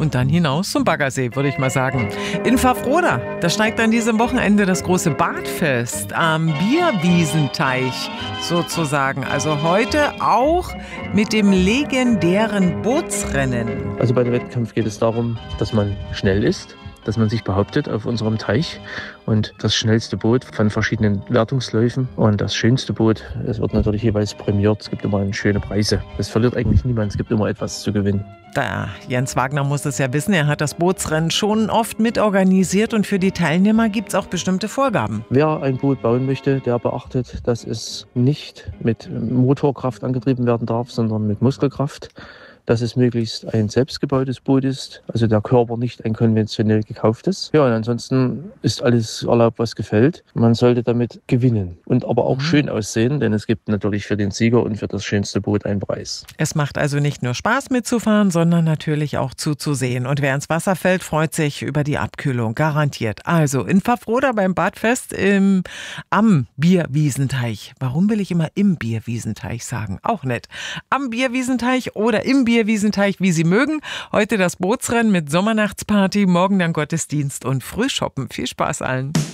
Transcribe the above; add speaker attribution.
Speaker 1: und dann hinaus zum Baggersee, würde ich mal sagen. In Pfaffroda, da steigt an diesem Wochenende das große Badfest am Bierwiesenteich sozusagen. Also heute auch mit dem legendären Bootsrennen.
Speaker 2: Also bei dem Wettkampf geht es darum, dass man schnell ist, dass man sich behauptet auf unserem Teich und das schnellste Boot von verschiedenen Wertungsläufen und das schönste Boot, es wird natürlich jeweils prämiert. Es gibt immer schöne Preise. Es verliert eigentlich niemand, es gibt immer etwas zu gewinnen.
Speaker 1: Da, Jens Wagner muss es ja wissen, er hat das Bootsrennen schon oft mitorganisiert und für die Teilnehmer gibt es auch bestimmte Vorgaben.
Speaker 2: Wer ein Boot bauen möchte, der beachtet, dass es nicht mit Motorkraft angetrieben werden darf, sondern mit Muskelkraft. Dass es möglichst ein selbstgebautes Boot ist, also der Körper nicht ein konventionell gekauftes. Ja, und ansonsten ist alles erlaubt, was gefällt. Man sollte damit gewinnen und aber auch schön aussehen, denn es gibt natürlich für den Sieger und für das schönste Boot einen Preis.
Speaker 1: Es macht also nicht nur Spaß mitzufahren, sondern natürlich auch zuzusehen. Und wer ins Wasser fällt, freut sich über die Abkühlung, garantiert. Also in Pfaffroda beim Badfest am Bierwiesenteich. Warum will ich immer im Bierwiesenteich sagen? Auch nett. Am Bierwiesenteich oder im Bierwiesenteich, wie Sie mögen. Heute das Bootsrennen mit Sommernachtsparty, morgen dann Gottesdienst und Frühshoppen. Viel Spaß allen.